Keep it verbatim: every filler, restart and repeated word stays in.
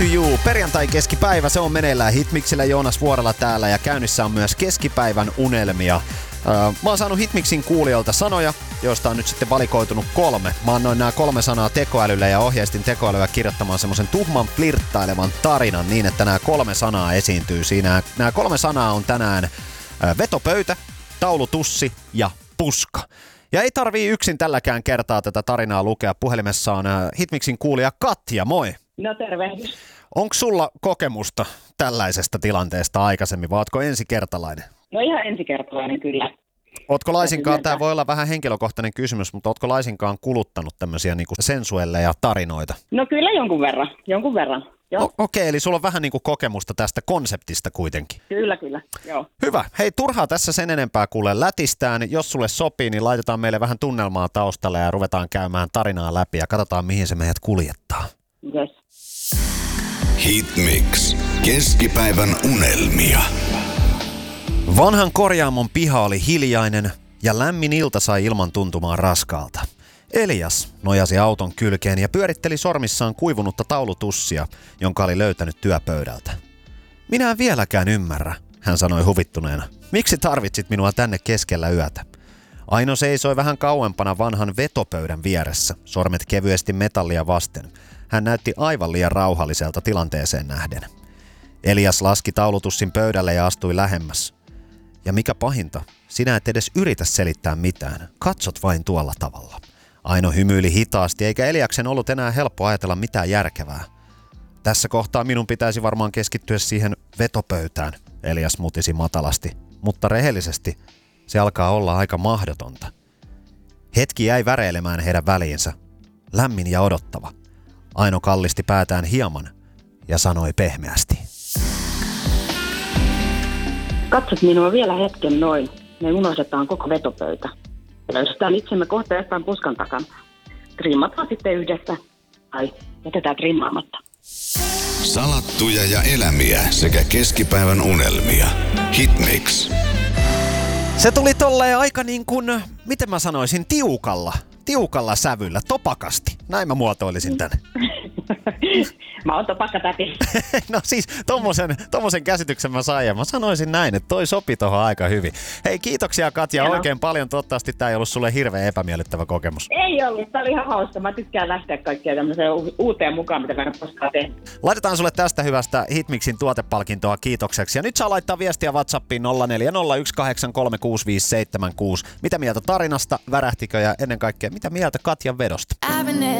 to You. Perjantai-keskipäivä, se on meneillään Hitmixillä, Joonas Vuorela täällä ja käynnissä on myös keskipäivän unelmia. Öö, mä oon saanut Hitmixin kuulijoilta sanoja, joista on nyt sitten valikoitunut kolme. Mä annoin nämä kolme sanaa tekoälylle ja ohjeistin tekoälyä kirjoittamaan semmoisen tuhman flirttailevan tarinan niin, että nämä kolme sanaa esiintyy siinä. Nämä kolme sanaa on tänään öö, vetopöytä, taulutussi ja puska. Ja ei tarvii yksin tälläkään kertaa tätä tarinaa lukea. Puhelimessa on öö, Hitmixin kuulija Katja, moi! No tervehdys. Onko sulla kokemusta tällaisesta tilanteesta aikaisemmin, vai ootko ensikertalainen? No ihan ensikertalainen kyllä. Ootko laisinkaan, tämä voi olla vähän henkilökohtainen kysymys, mutta ootko laisinkaan kuluttanut tämmöisiä niinku sensuelleja tarinoita? No kyllä jonkun verran, jonkun verran. O- Okei, okay, eli sulla on vähän niinku kokemusta tästä konseptista kuitenkin. Kyllä, kyllä, joo. Hyvä. Hei, turhaa tässä sen enempää kuule lätistään. Jos sulle sopii, niin laitetaan meille vähän tunnelmaa taustalle ja ruvetaan käymään tarinaa läpi ja katsotaan, mihin se meidät kuljettaa. Yes. Hitmix. Keskipäivän unelmia. Vanhan korjaamon piha oli hiljainen ja lämmin ilta sai ilman tuntumaan raskaalta. Elias nojasi auton kylkeen ja pyöritteli sormissaan kuivunutta taulutussia, jonka oli löytänyt työpöydältä. Minä en vieläkään ymmärrä, hän sanoi huvittuneena. Miksi tarvitsit minua tänne keskellä yötä? Aino seisoi vähän kauempana vanhan vetopöydän vieressä, sormet kevyesti metallia vasten. Hän näytti aivan liian rauhalliselta tilanteeseen nähden. Elias laski taulutussin pöydälle ja astui lähemmäs. Ja mikä pahinta, sinä et edes yritä selittää mitään. Katsot vain tuolla tavalla. Aino hymyili hitaasti, eikä Eliaksen ollut enää helppo ajatella mitään järkevää. Tässä kohtaa minun pitäisi varmaan keskittyä siihen vetopöytään, Elias mutisi matalasti. Mutta rehellisesti se alkaa olla aika mahdotonta. Hetki jäi väreilemään heidän väliinsä. Lämmin ja odottava. Aino kallisti päätään hieman ja sanoi pehmeästi. Katsot minua vielä hetken noin. Me unohdetaan koko vetopöytä. Löystetään itsemme kohta jostain puskan takana. Trimmataan sitten yhdessä. Tai jätetään trimmaamatta. Salattuja ja elämiä sekä keskipäivän unelmia. Hitmix. Se tuli tolleen aika niin kuin, miten mä sanoisin, tiukalla. Tiukalla sävyllä, topakasti. Näin mä muotoilisin tän. Mä oon topakkatäti. No siis, tommosen, tommosen käsityksen mä sain ja mä sanoisin näin, että toi sopi tohon aika hyvin. Hei, kiitoksia Katja Hieno. Oikein paljon. Toivottavasti tää ei ollut sulle hirveän epämiellyttävä kokemus. Ei ollut, tää oli ihan hauska. Mä tykkään lähteä kaikkea tämmöiseen u- uuteen mukaan, mitä mä en ole koskaan tehnyt. Laitetaan sulle tästä hyvästä Hitmixin tuotepalkintoa kiitokseksi. Ja nyt saa laittaa viestiä WhatsAppiin nolla neljä nolla yksi kahdeksan kolme kuusi viisi seitsemän kuusi. Mitä mieltä tarinasta, värähtikö ja ennen kaikkea mitä mieltä Katjan vedosta?